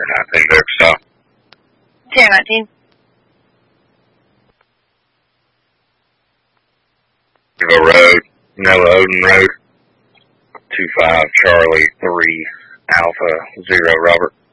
1019 Derek Style. 1019. River Road, Noah Odin Road, 25 Charlie 3 Alpha 0 Robert.